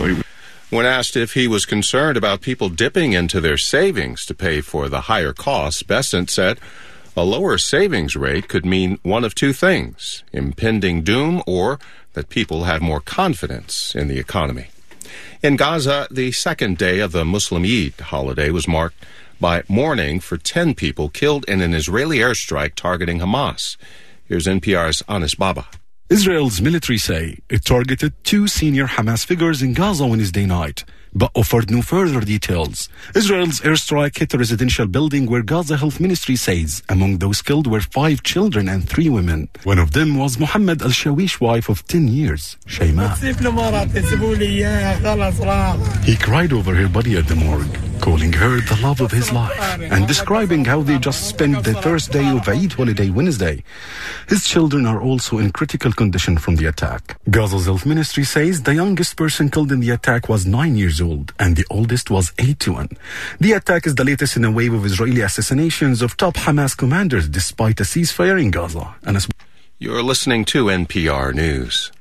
When asked if he was concerned about people dipping into their savings to pay for the higher costs, Bessent said a lower savings rate could mean one of two things: impending doom or that people have more confidence in the economy. In Gaza, the second day of the Muslim Eid holiday was marked by mourning for 10 people killed in an Israeli airstrike targeting Hamas. Here's NPR's Anis Baba. Israel's military say it targeted 2 senior Hamas figures in Gaza Wednesday night, but offered no further details. Israel's airstrike hit a residential building where Gaza Health Ministry says among those killed were 5 children and 3 women. One of them was Mohammed al-Shawish wife of 10 years, Shayma. He cried over her body at the morgue, calling her the love of his life and describing how they just spent the first day of Eid holiday Wednesday. His children are also in critical condition from the attack. Gaza's Health Ministry says the youngest person killed in the attack was 9 years old and the oldest was 81. The attack is the latest in a wave of Israeli assassinations of top Hamas commanders despite a ceasefire in Gaza. You're listening to NPR News.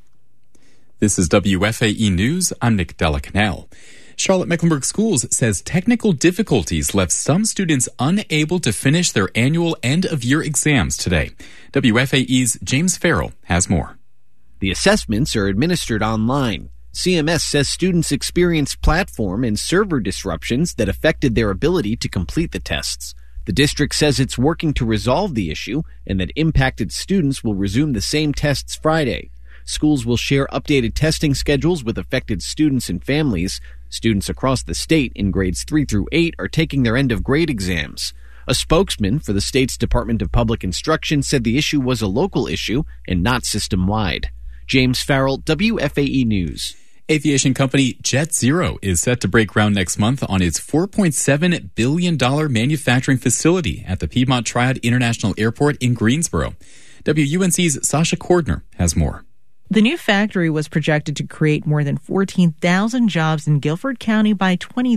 This is WFAE News. I'm Nick Delacanal. Charlotte-Mecklenburg Schools says technical difficulties left some students unable to finish their annual end-of-year exams today. WFAE's James Farrell has more. The assessments are administered online. CMS says students experienced platform and server disruptions that affected their ability to complete the tests. The district says it's working to resolve the issue and that impacted students will resume the same tests Friday. Schools will share updated testing schedules with affected students and families. Students across the state in grades 3 through 8 are taking their end-of-grade exams. A spokesman for the state's Department of Public Instruction said the issue was a local issue and not system-wide. James Farrell, WFAE News. Aviation company JetZero is set to break ground next month on its $4.7 billion manufacturing facility at the Piedmont Triad International Airport in Greensboro. WUNC's Sasha Cordner has more. The new factory was projected to create more than 14,000 jobs in Guilford County by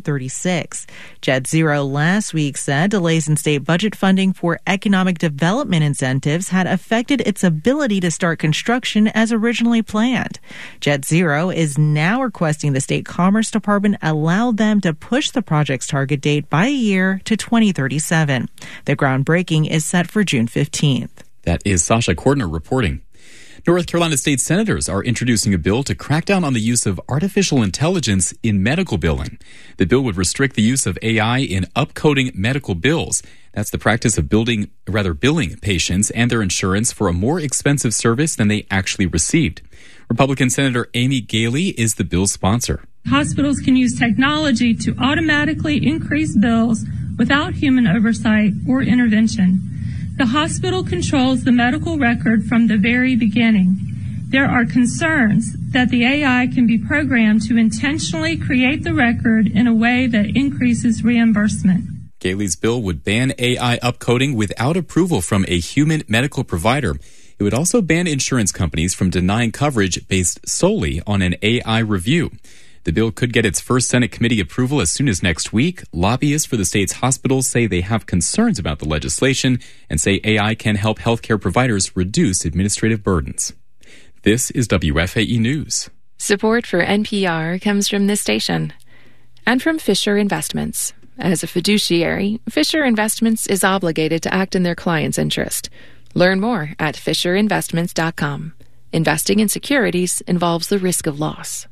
2036. JetZero last week said delays in state budget funding for economic development incentives had affected its ability to start construction as originally planned. JetZero is now requesting the state Commerce Department allow them to push the project's target date by a year to 2037. The groundbreaking is set for June 15th. That is Sasha Cordner reporting. North Carolina state senators are introducing a bill to crack down on the use of artificial intelligence in medical billing. The bill would restrict the use of AI in upcoding medical bills. That's the practice of billing patients and their insurance for a more expensive service than they actually received. Republican Senator Amy Galey is the bill's sponsor. Hospitals can use technology to automatically increase bills without human oversight or intervention. The hospital controls the medical record from the very beginning. There are concerns that the AI can be programmed to intentionally create the record in a way that increases reimbursement. Galey's bill would ban AI upcoding without approval from a human medical provider. It would also ban insurance companies from denying coverage based solely on an AI review. The bill could get its first Senate committee approval as soon as next week. Lobbyists for the state's hospitals say they have concerns about the legislation and say AI can help healthcare providers reduce administrative burdens. This is WFAE News. Support for NPR comes from this station and from Fisher Investments. As a fiduciary, Fisher Investments is obligated to act in their client's interest. Learn more at FisherInvestments.com. Investing in securities involves the risk of loss.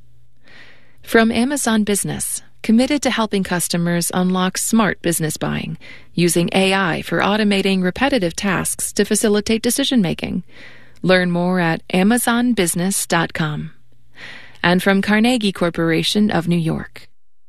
From Amazon Business, committed to helping customers unlock smart business buying, using AI for automating repetitive tasks to facilitate decision-making. Learn more at AmazonBusiness.com. And from Carnegie Corporation of New York.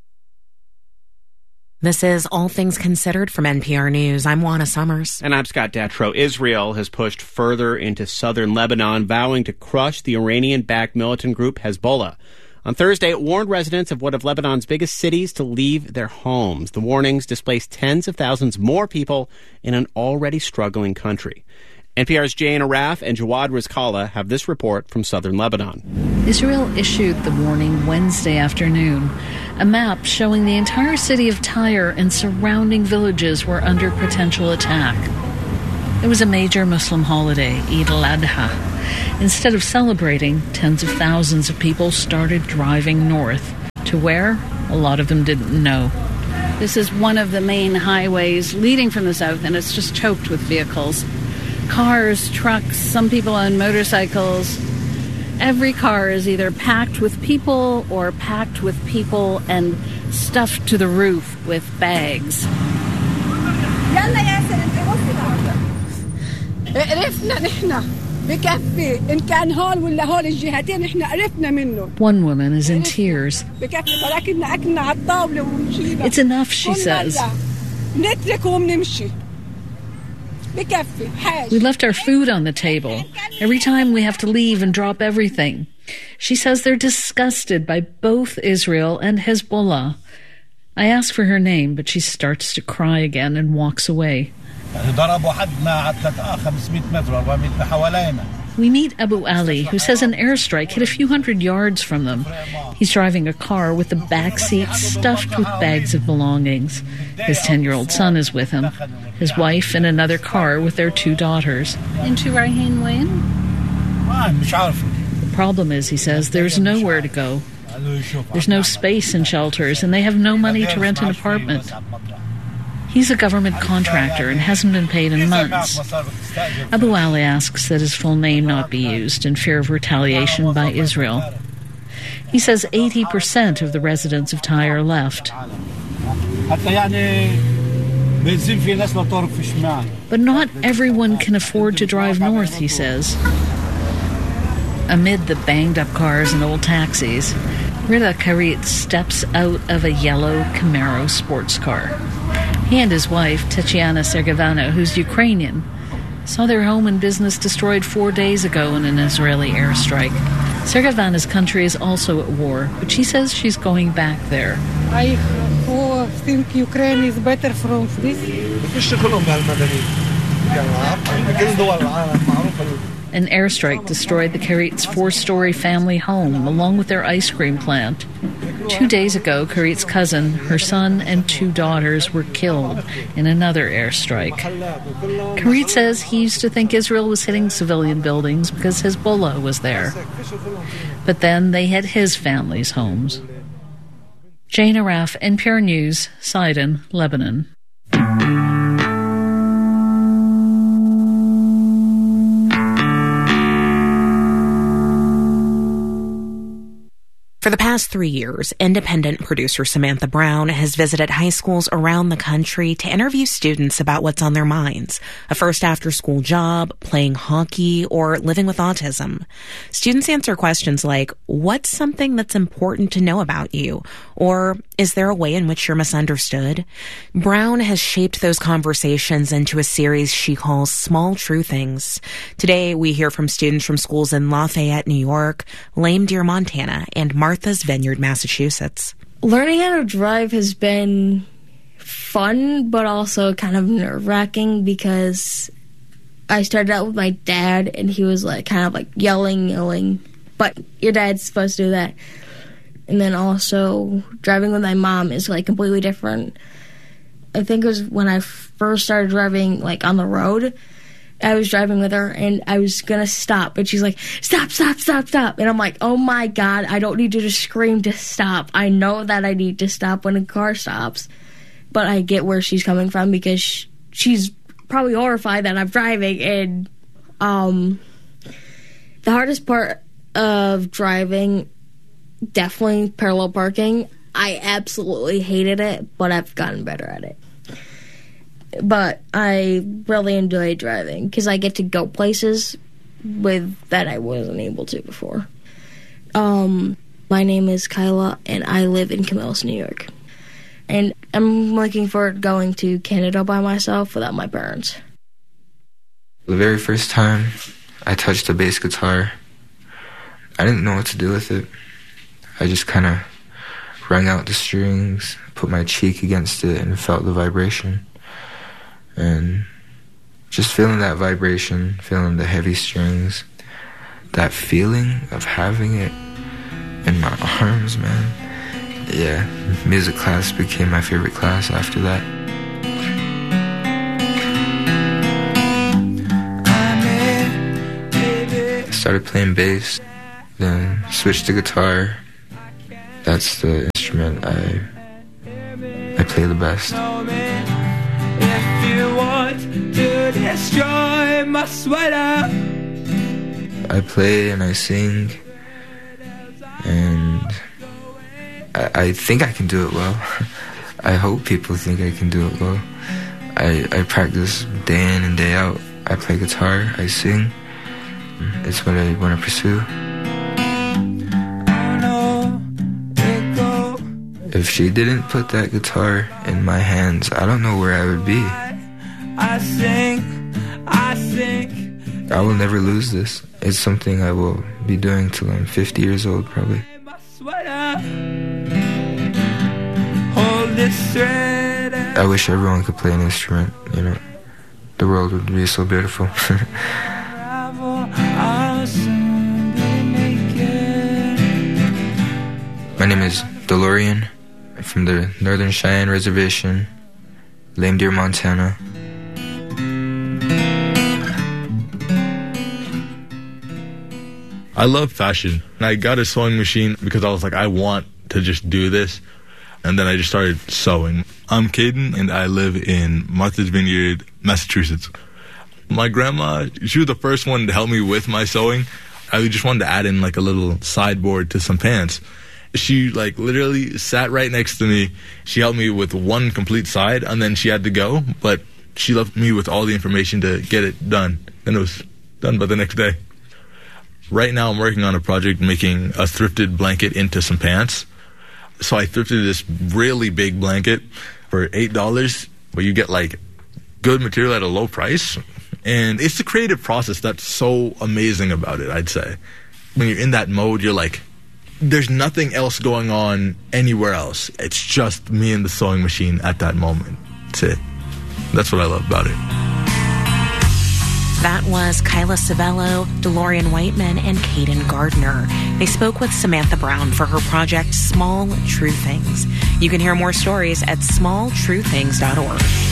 This is All Things Considered from NPR News. I'm Juana Summers. And I'm Scott Detrow. Israel has pushed further into southern Lebanon, vowing to crush the Iranian-backed militant group Hezbollah. On Thursday, it warned residents of one of Lebanon's biggest cities to leave their homes. The warnings displaced tens of thousands more people in an already struggling country. NPR's Jane Araf and Jawad Rizkallah have this report from southern Lebanon. Israel issued the warning Wednesday afternoon. A map showing the entire city of Tyre and surrounding villages were under potential attack. It was a major Muslim holiday, Eid al-Adha. Instead of celebrating, tens of thousands of people started driving north. To where? A lot of them didn't know. This is one of the main highways leading from the south, and it's just choked with vehicles. Cars, trucks, some people on motorcycles. Every car is either packed with people or packed with people and stuffed to the roof with bags. One woman is in tears. It's enough, she says. We left our food on the table. Every time we have to leave and drop everything. She says they're disgusted by both Israel and Hezbollah. I ask for her name, but she starts to cry again and walks away. We meet Abu Ali, who says an airstrike hit a few hundred yards from them. He's driving a car with the back seat stuffed with bags of belongings. His 10-year-old son is with him, his wife in another car with their 2 daughters. The problem is, he says, there's nowhere to go. There's no space in shelters, and they have no money to rent an apartment. He's a government contractor and hasn't been paid in months. Abu Ali asks that his full name not be used in fear of retaliation by Israel. He says 80% of the residents of Tyre left. But not everyone can afford to drive north, he says. Amid the banged-up cars and old taxis, Rida Karit steps out of a yellow Camaro sports car. He and his wife, Tatiana Sergevano, who's Ukrainian, saw their home and business destroyed 4 days ago in an Israeli airstrike. Sergevana's country is also at war, but she says she's going back there. I think Ukraine is better from this. An airstrike destroyed the Karit's 4-story family home, along with their ice cream plant. 2 days ago, Karit's cousin, her son, and 2 daughters were killed in another airstrike. Karit says he used to think Israel was hitting civilian buildings because Hezbollah was there. But then they hit his family's homes. Jane Araf, NPR News, Sidon, Lebanon. For the past 3 years, independent producer Samantha Brown has visited high schools around the country to interview students about what's on their minds, a first after-school job, playing hockey, or living with autism. Students answer questions like, what's something that's important to know about you? Or, is there a way in which you're misunderstood? Brown has shaped those conversations into a series she calls Small True Things. Today, we hear from students from schools in Lafayette, New York, Lame Deer, Montana, and Martha's Vineyard, Massachusetts. Learning how to drive has been fun, but also kind of nerve-wracking because I started out with my dad, and he was kind of yelling, but your dad's supposed to do that. And then also driving with my mom is completely different. I think it was when I first started driving on the road. I was driving with her, and I was going to stop, but she's like, stop, stop, stop, stop. And I'm like, oh, my God, I don't need you to scream to stop. I know that I need to stop when a car stops. But I get where she's coming from because she's probably horrified that I'm driving. And the hardest part of driving, definitely parallel parking. I absolutely hated it, but I've gotten better at it. But I really enjoy driving because I get to go places that I wasn't able to before. My name is Kyla, and I live in Camillus, New York. And I'm looking forward to going to Canada by myself without my parents. The very first time I touched a bass guitar, I didn't know what to do with it. I just kind of wrung out the strings, put my cheek against it, and felt the vibration. And just feeling that vibration, feeling the heavy strings, that feeling of having it in my arms, man. Yeah, music class became my favorite class after that. I started playing bass, then switched to guitar. That's the instrument instrument I play the best. If you want to destroy my sweater. I play and I sing, and I think I can do it well. I hope people think I can do it well. I practice day in and day out. I play guitar, I sing. It's what I want to pursue. If she didn't put that guitar in my hands, I don't know where I would be. I sing. I will never lose this. It's something I will be doing till I'm 50 years old, probably. I wish everyone could play an instrument, you know. The world would be so beautiful. My name is DeLorean. I'm from the Northern Cheyenne Reservation, Lame Deer, Montana. I love fashion. I got a sewing machine because I was like, I want to just do this. And then I just started sewing. I'm Caden, and I live in Martha's Vineyard, Massachusetts. My grandma, she was the first one to help me with my sewing. I just wanted to add in like a little sideboard to some pants. She like literally sat right next to me. She helped me with one complete side, and then she had to go. But she left me with all the information to get it done. And it was done by the next day. Right now I'm working on a project making a thrifted blanket into some pants. So I thrifted this really big blanket for $8, where you get like good material at a low price. And it's the creative process that's so amazing about it, I'd say. When you're in that mode, you're like, there's nothing else going on anywhere else. It's just me and the sewing machine at that moment. That's it. That's what I love about it. That was Kyla Savello, DeLorean Whiteman, and Caden Gardner. They spoke with Samantha Brown for her project Small True Things. You can hear more stories at smalltruethings.org.